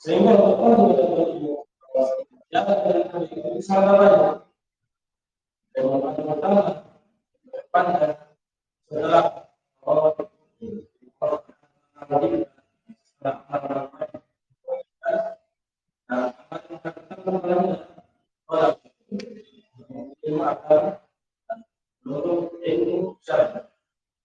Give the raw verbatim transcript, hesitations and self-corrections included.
Sehingga orang juga jangan dari salah lagi. Dan pertama depannya setelah orang orang